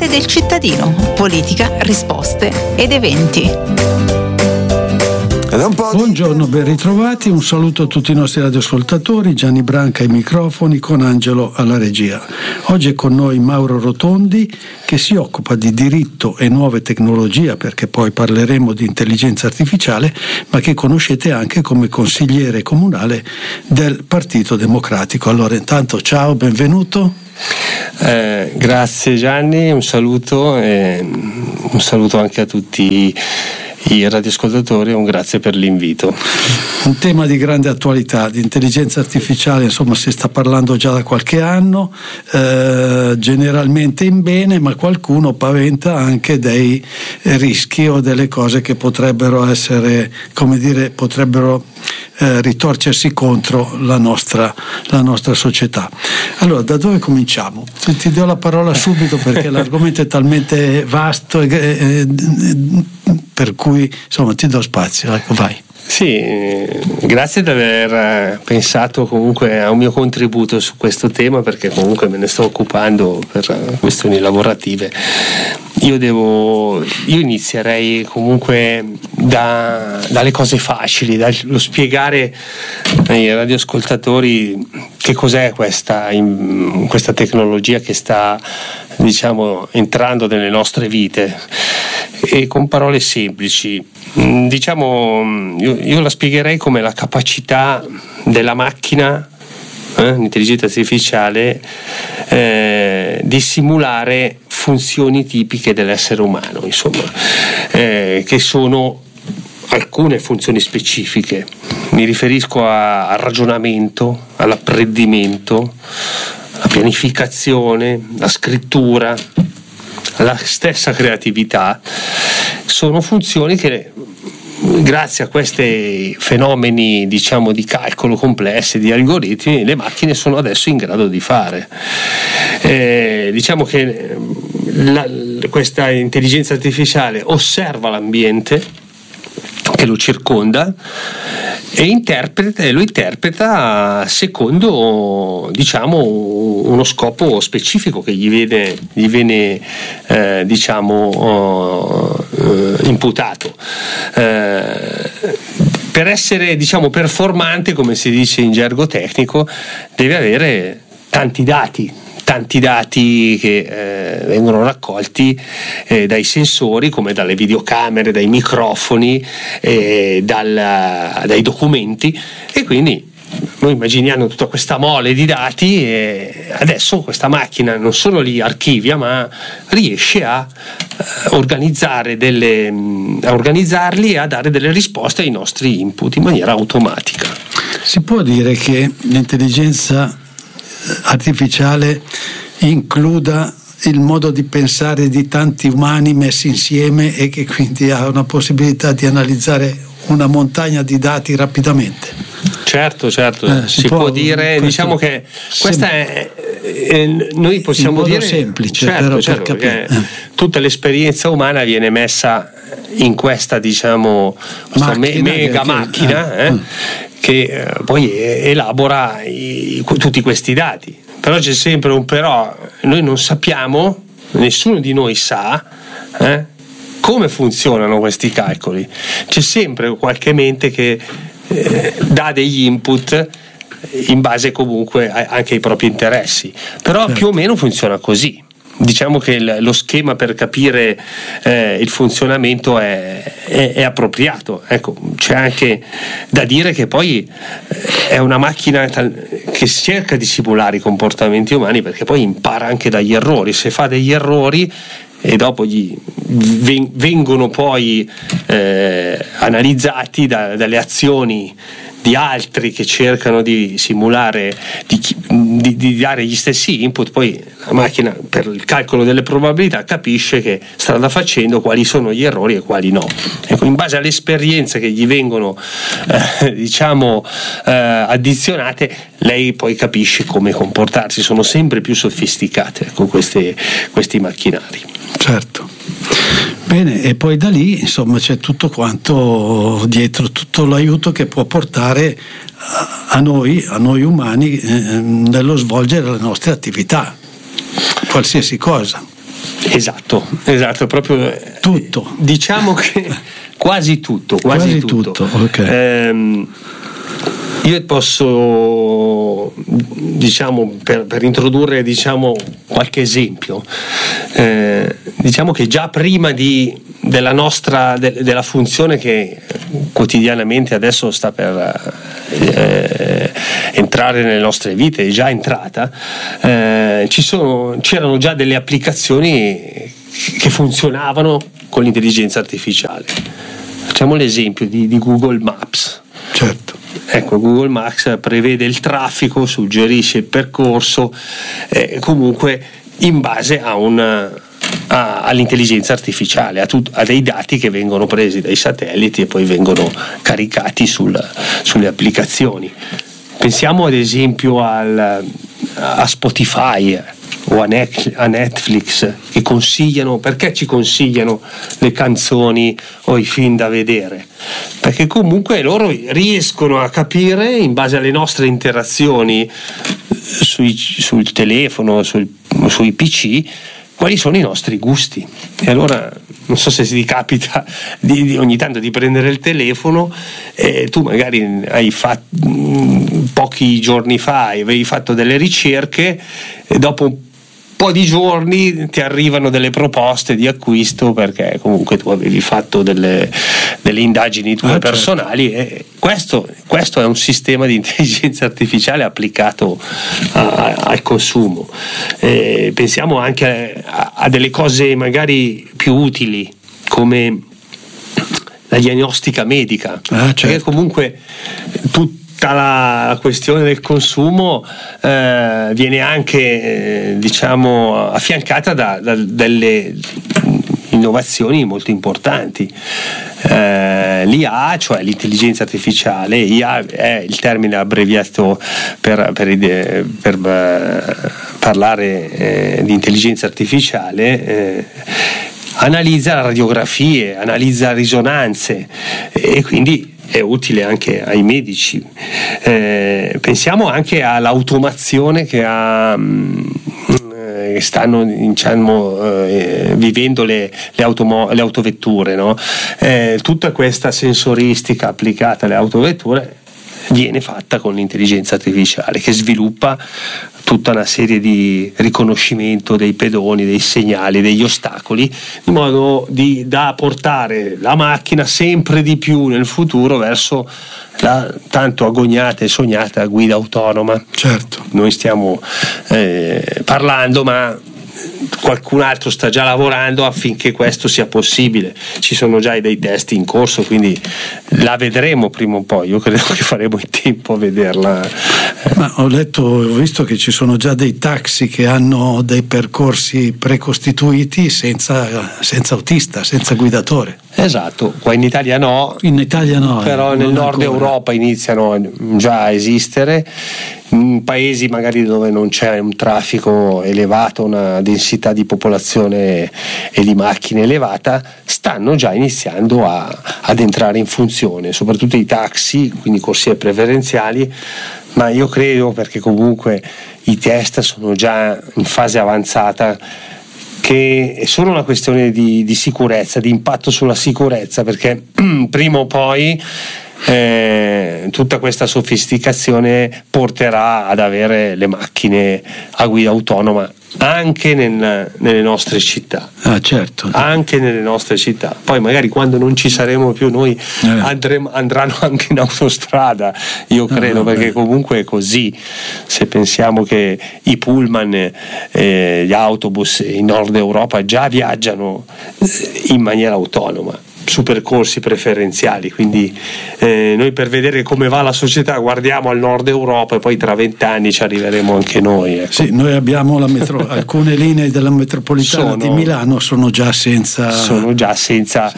del cittadino, politica, risposte ed eventi. Buongiorno, ben ritrovati, un saluto a tutti i nostri radioascoltatori, Gianni Branca ai microfoni con Angelo alla regia. Oggi è con noi Mauro Rotondi che si occupa di diritto e nuove tecnologie, perché poi parleremo di intelligenza artificiale, ma che conoscete anche come consigliere comunale del Partito Democratico. Allora intanto ciao, benvenuto. Grazie Gianni, un saluto anche a tutti i radioascoltatori, un grazie per l'invito. Un tema di grande attualità, di intelligenza artificiale, insomma si sta parlando già da qualche anno, generalmente in bene, ma qualcuno paventa anche dei rischi o delle cose che potrebbero essere, potrebbero ritorcersi contro la nostra società. Allora, da dove cominciamo? Ti do la parola subito perché l'argomento è talmente vasto per cui insomma ti do spazio, ecco, vai. Sì, grazie di aver pensato comunque a un mio contributo su questo tema, perché comunque me ne sto occupando per questioni lavorative. Io inizierei comunque dalle cose facili, dallo spiegare ai radioascoltatori che cos'è questa tecnologia che sta, entrando nelle nostre vite, e con parole semplici. Io la spiegherei come la capacità della macchina, l'intelligenza artificiale, di simulare funzioni tipiche dell'essere umano, insomma, che sono alcune funzioni specifiche. Mi riferisco al ragionamento, all'apprendimento, alla pianificazione, alla scrittura, alla stessa creatività. Sono funzioni che, grazie a questi fenomeni di calcolo complessi, di algoritmi, le macchine sono adesso in grado di fare. Che questa intelligenza artificiale osserva l'ambiente che lo circonda e lo interpreta secondo uno scopo specifico che gli viene imputato. Per essere performante, come si dice in gergo tecnico, deve avere tanti dati che vengono raccolti dai sensori, come dalle videocamere, dai microfoni, dai documenti, e quindi noi immaginiamo tutta questa mole di dati, e adesso questa macchina non solo li archivia, ma riesce a organizzarli e a dare delle risposte ai nostri input in maniera automatica. Si può dire che l'intelligenza artificiale includa il modo di pensare di tanti umani messi insieme e che quindi ha una possibilità di analizzare una montagna di dati rapidamente? Certo, si può dire, che questa noi possiamo dire semplice, però per capire. Tutta l'esperienza umana viene messa in questa mega macchina che poi elabora tutti questi dati. Però c'è sempre un però, noi non sappiamo, nessuno di noi sa come funzionano questi calcoli. C'è sempre qualche mente che dà degli input in base comunque anche ai propri interessi, però più o meno funziona così. Diciamo che lo schema per capire il funzionamento è appropriato. Ecco, c'è anche da dire che poi è una macchina che cerca di simulare i comportamenti umani, perché poi impara anche dagli errori. Se fa degli errori e dopo vengono poi analizzati dalle azioni di altri che cercano di simulare, di dare gli stessi input, poi la macchina, per il calcolo delle probabilità, capisce che strada facendo quali sono gli errori e quali no. Ecco, in base alle esperienze che gli vengono addizionate, lei poi capisce come comportarsi. Sono sempre più sofisticate questi macchinari. Certo. Bene, e poi da lì insomma c'è tutto quanto dietro, tutto l'aiuto che può portare a noi umani nello svolgere le nostre attività, qualsiasi cosa. Esatto, proprio tutto. Diciamo che quasi tutto. Okay. Io posso, diciamo, per introdurre, diciamo, qualche esempio, diciamo che già prima della nostra della funzione che quotidianamente adesso sta per entrare nelle nostre vite, è già entrata, c'erano già delle applicazioni che funzionavano con l'intelligenza artificiale. Facciamo l'esempio di Google Maps. Certo. Ecco, Google Maps prevede il traffico, suggerisce il percorso, comunque in base all'intelligenza artificiale, a dei dati che vengono presi dai satelliti e poi vengono caricati sulle applicazioni. Pensiamo ad esempio a Spotify o a Netflix, che consigliano. Perché ci consigliano le canzoni o i film da vedere? Perché comunque loro riescono a capire, in base alle nostre interazioni sul telefono, sui PC, quali sono i nostri gusti. E allora non so se ti capita ogni tanto di prendere il telefono e tu magari pochi giorni fa avevi fatto delle ricerche e dopo un po' di giorni ti arrivano delle proposte di acquisto perché comunque tu avevi fatto delle indagini tue personali, e questo è un sistema di intelligenza artificiale applicato al consumo. Pensiamo anche a delle cose magari più utili come la diagnostica medica, certo. Perché comunque tutta la questione del consumo viene anche diciamo affiancata da delle innovazioni molto importanti. L'IA, cioè l'intelligenza artificiale, IA è il termine abbreviato per parlare di intelligenza artificiale, analizza radiografie, analizza risonanze e quindi è utile anche ai medici. Pensiamo anche all'automazione che stanno vivendo le autovetture, no? Tutta questa sensoristica applicata alle autovetture viene fatta con l'intelligenza artificiale, che sviluppa tutta una serie di riconoscimento dei pedoni, dei segnali, degli ostacoli, in modo da portare la macchina sempre di più nel futuro verso la tanto agognata e sognata guida autonoma. Certo. Noi stiamo parlando, ma qualcun altro sta già lavorando affinché questo sia possibile. Ci sono già dei test in corso, quindi la vedremo prima o poi. Io credo che faremo in tempo a vederla. Ma ho visto che ci sono già dei taxi che hanno dei percorsi precostituiti senza autista, senza guidatore. Esatto, qua in Italia no. In Italia no. Però nel nord Europa iniziano già a esistere. In paesi magari dove non c'è un traffico elevato, una densità di popolazione e di macchine elevata, stanno già iniziando ad entrare in funzione, soprattutto i taxi, quindi corsie preferenziali, ma io credo, perché comunque i test sono già in fase avanzata, che è solo una questione di sicurezza, di impatto sulla sicurezza, perché prima o poi tutta questa sofisticazione porterà ad avere le macchine a guida autonoma anche nelle nostre città. Certo. Anche nelle nostre città. Poi magari quando non ci saremo più noi andranno anche in autostrada, io credo, perché comunque è così. Se pensiamo che i pullman, gli autobus in Nord Europa già viaggiano in maniera autonoma su percorsi preferenziali, quindi noi, per vedere come va la società, guardiamo al Nord Europa e poi tra 20 anni ci arriveremo anche noi, ecco. Sì, noi abbiamo alcune linee della metropolitana di Milano sono già senza autista,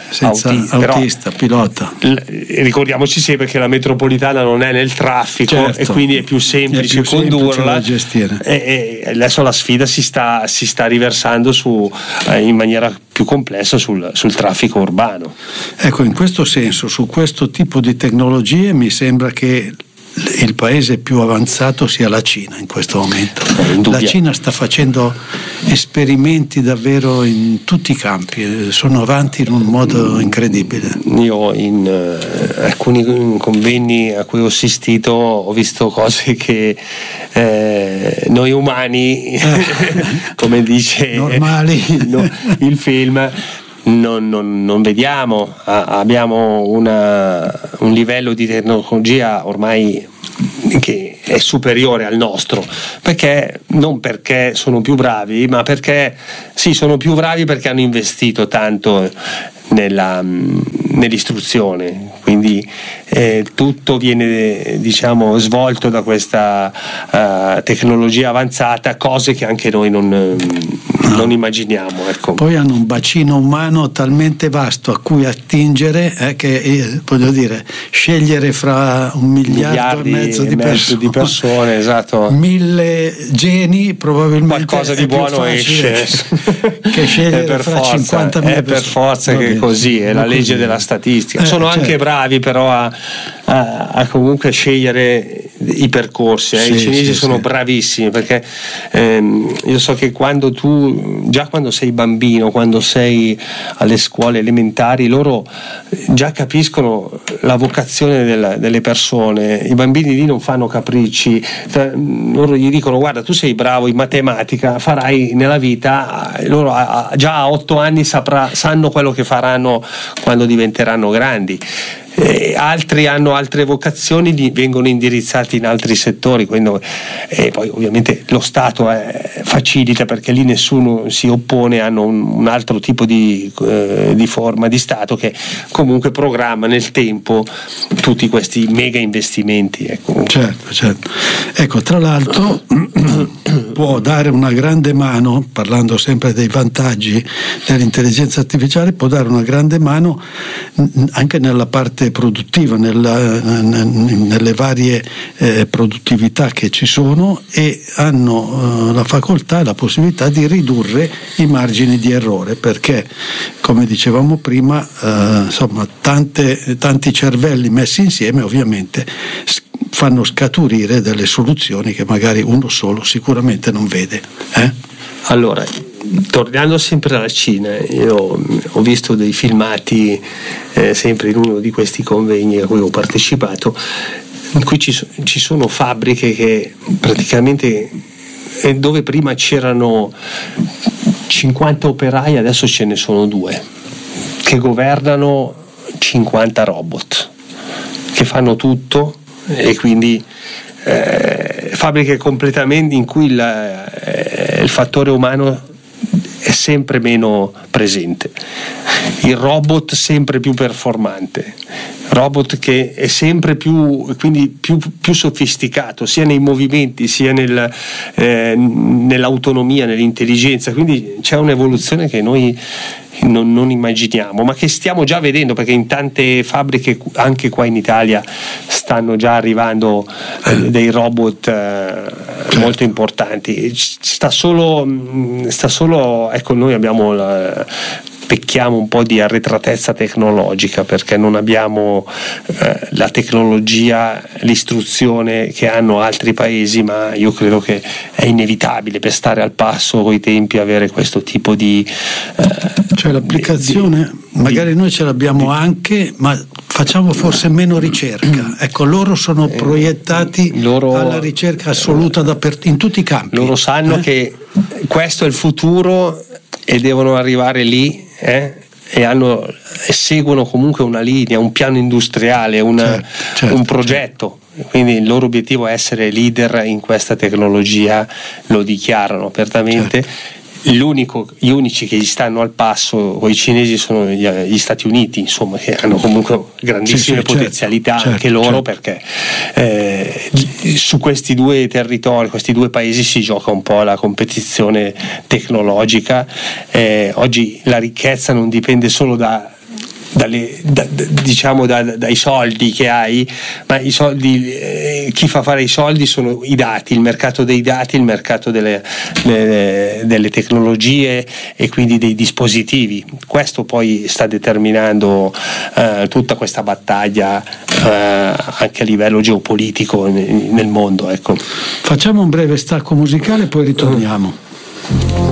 pilota. Ricordiamoci sempre che la metropolitana non è nel traffico, certo, e quindi è più semplice condurla, gestire. E adesso la sfida si sta riversando in maniera più complessa sul traffico urbano. Ecco, in questo senso, su questo tipo di tecnologie mi sembra che il paese più avanzato sia la Cina in questo momento. La Cina sta facendo esperimenti davvero in tutti i campi, sono avanti in un modo incredibile. Io in alcuni convegni a cui ho assistito ho visto cose che noi umani, come dice normali, il film, non vediamo. Abbiamo un livello di tecnologia ormai che è superiore al nostro, non perché sono più bravi, ma perché sono più bravi perché hanno investito tanto nell'istruzione, quindi tutto viene svolto da questa tecnologia avanzata, cose che anche noi non immaginiamo, ecco. Poi hanno un bacino umano talmente vasto a cui attingere che voglio dire, scegliere fra 1,5 miliardi di persone, esatto, 1000 geni, probabilmente qualcosa di buono esce che scegliere per fra forza, 50.000 persone. Per forza che è così, è la legge della statistica. Sono anche bravi però a comunque scegliere i percorsi. I cinesi sono bravissimi, perché io so che quando sei bambino, quando sei alle scuole elementari, loro già capiscono la vocazione delle persone. I bambini lì non fanno capricci, loro gli dicono: guarda, tu sei bravo in matematica, farai nella vita. Loro già a 8 anni sanno quello che faranno quando diventeranno grandi. Altri hanno altre vocazioni, vengono indirizzati in altri settori, quindi, e poi ovviamente lo Stato facilita, perché lì nessuno si oppone, hanno un altro tipo di forma di Stato che comunque programma nel tempo tutti questi mega investimenti, ecco. Certo. Ecco, tra l'altro può dare una grande mano, parlando sempre dei vantaggi dell'intelligenza artificiale, può dare una grande mano anche nella parte produttiva, nelle varie produttività che ci sono, e hanno la facoltà e la possibilità di ridurre i margini di errore, perché, come dicevamo prima, insomma, tanti cervelli messi insieme ovviamente fanno scaturire delle soluzioni che magari uno solo sicuramente non vede. Allora, tornando sempre alla Cina, io ho visto dei filmati sempre in uno di questi convegni a cui ho partecipato, in cui ci sono fabbriche che praticamente, dove prima c'erano 50 operai, adesso ce ne sono 2 che governano 50 robot che fanno tutto, e quindi fabbriche completamente in cui il fattore umano è sempre meno presente, il robot sempre più performante, robot che è sempre più sofisticato, sia nei movimenti sia nell'autonomia, nell'intelligenza, quindi c'è un'evoluzione che noi non immaginiamo, ma che stiamo già vedendo, perché in tante fabbriche anche qua in Italia stanno già arrivando dei robot molto importanti. Sta solo, ecco, noi pecchiamo un po' di arretratezza tecnologica, perché non abbiamo la tecnologia, l'istruzione che hanno altri paesi, ma io credo che è inevitabile, per stare al passo coi tempi, avere questo tipo di cioè l'applicazione magari noi ce l'abbiamo anche, ma facciamo forse meno ricerca. Ecco, loro sono proiettati alla ricerca assoluta in tutti i campi. Loro sanno che questo è il futuro e devono arrivare lì, e seguono comunque una linea, un piano industriale, un progetto. Quindi il loro obiettivo è essere leader in questa tecnologia, lo dichiarano apertamente. Gli unici che gli stanno al passo con i cinesi sono gli Stati Uniti, insomma, che hanno comunque grandissime potenzialità, anche loro, perché su questi 2 territori, questi 2 paesi si gioca un po' la competizione tecnologica. Oggi la ricchezza non dipende solo dai soldi che hai, ma i soldi, chi fa fare i soldi sono i dati, il mercato dei dati, il mercato delle tecnologie e quindi dei dispositivi. Questo poi sta determinando tutta questa battaglia anche a livello geopolitico nel mondo, ecco. Facciamo un breve stacco musicale e poi ritorniamo.